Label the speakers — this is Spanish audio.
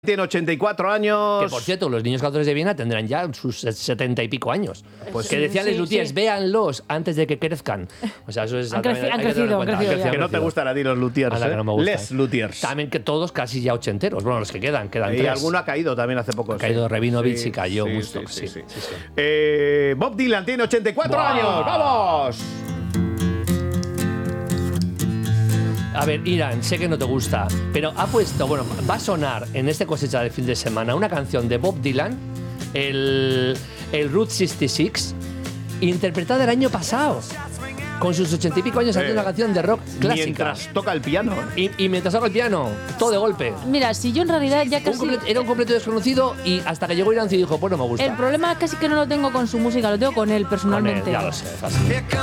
Speaker 1: Tiene 84 años.
Speaker 2: Que, por cierto, los niños cantores de Viena tendrán ya sus 70 y pico años. Pues que decían Les Luthiers, véanlos antes de que crezcan. O sea, eso es...
Speaker 3: Han crecido.
Speaker 1: Que no te gustan a ti los Luthiers,
Speaker 2: que no me gustan.
Speaker 1: Les Luthiers.
Speaker 2: También que todos casi ya ochenteros. Bueno, los que quedan
Speaker 1: Y
Speaker 2: tres.
Speaker 1: alguno ha caído también hace poco.
Speaker 2: Ha caído Rabinovich y cayó Woodstock.
Speaker 1: Sí. Bob Dylan tiene 84 años. ¡Vamos!
Speaker 2: A ver, Irán, sé que no te gusta, pero ha puesto, bueno, va a sonar en este cosecha de fin de semana una canción de Bob Dylan, el Route 66, interpretada el año pasado. Con sus 80 y pico años haciendo una canción de rock clásica.
Speaker 1: Mientras toca el piano.
Speaker 2: Y mientras toca el piano, todo de golpe.
Speaker 3: Mira, si yo en realidad ya casi...
Speaker 2: Era un completo desconocido y hasta que llegó Irán y dijo, pues no me gusta.
Speaker 3: El problema casi que no lo tengo con su música, lo tengo con él personalmente.
Speaker 2: Con él, ya lo sé, fácil.